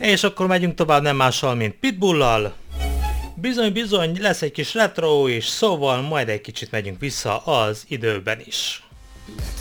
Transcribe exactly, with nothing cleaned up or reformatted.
És akkor megyünk tovább nem mással, mint Pitbullal. Bizony, bizony, lesz egy kis retro is, szóval majd egy kicsit megyünk vissza az időben is.